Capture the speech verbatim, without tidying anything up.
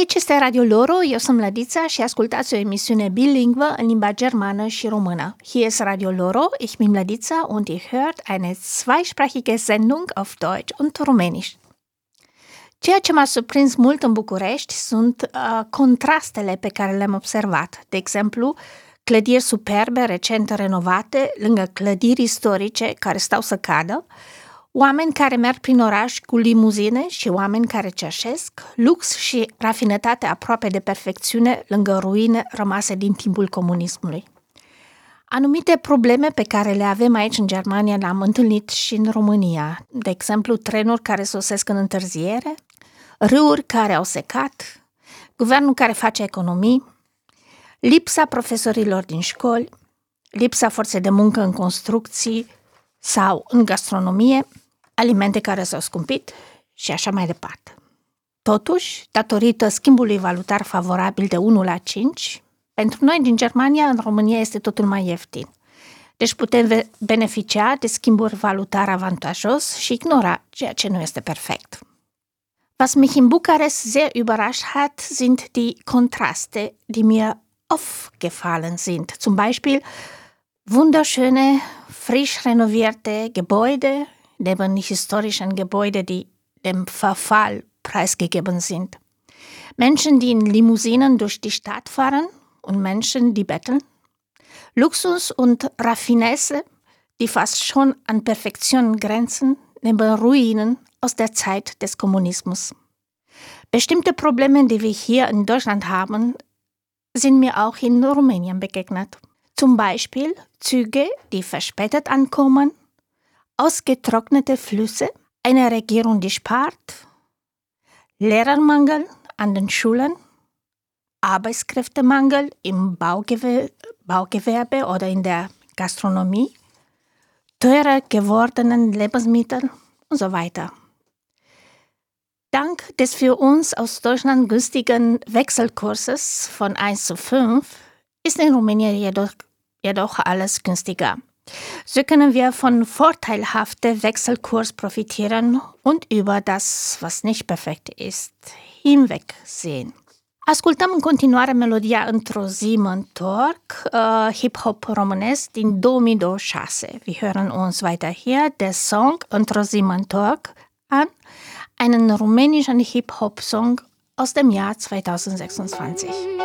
Aici este Radio Loro, eu sunt Lădița și ascultați o emisiune bilingvă în limba germană și română. Hier ist Radio Loro, ich bin Lădița und ihr hört eine zweisprachige Sendung auf Deutsch und Rumänisch. Ceea ce m-a surprins mult în București sunt uh, contrastele pe care le-am observat. De exemplu, clădiri superbe, recent renovate, lângă clădiri istorice care stau să cadă, oameni care merg prin oraș cu limuzine și oameni care cerșesc, lux și rafinătate aproape de perfecțiune lângă ruine rămase din timpul comunismului. Anumite probleme pe care le avem aici în Germania le-am întâlnit și în România. De exemplu, trenuri care sosesc în întârziere, râuri care au secat, guvernul care face economii, lipsa profesorilor din școli, lipsa forței de muncă în construcții sau în gastronomie, alimente care s-au scumpit și așa mai departe. Totuși, datorită schimbului valutar favorabil de unu la cinci, pentru noi din Germania, în România este totul mai ieftin. Deci putem beneficia de schimburi valutar avantajos și ignora ceea ce nu este perfect. Was mich in Bukarest sehr überrascht hat, sind die Kontraste, die mir aufgefallen sind. Zum Beispiel wunderschöne, frisch renovierte Gebäude neben historischen Gebäuden, die dem Verfall preisgegeben sind. Menschen, die in Limousinen durch die Stadt fahren und Menschen, die betteln. Luxus und Raffinesse, die fast schon an Perfektion grenzen, neben Ruinen aus der Zeit des Kommunismus. Bestimmte Probleme, die wir hier in Deutschland haben, sind mir auch in Rumänien begegnet. Zum Beispiel Züge, die verspätet ankommen, ausgetrocknete Flüsse, eine Regierung, die spart, Lehrermangel an den Schulen, Arbeitskräftemangel im Baugewer- Baugewerbe oder in der Gastronomie, teurer gewordenen Lebensmittel und so weiter. Dank des für uns aus Deutschland günstigen Wechselkurses von eins zu fünf ist in Rumänien jedoch, jedoch alles günstiger. So können wir von vorteilhaften Wechselkurs profitieren und über das, was nicht perfekt ist, hinwegsehen. Ascultăm în continuare melodia Într-o zi mă întorc, uh, hip-hop românesc din două mii douăzeci și șase. Wir hören uns weiter hier der Song Într-o zi mă întorc an, einen rumänischen Hip-Hop-Song aus dem Jahr zweitausendsechsundzwanzig.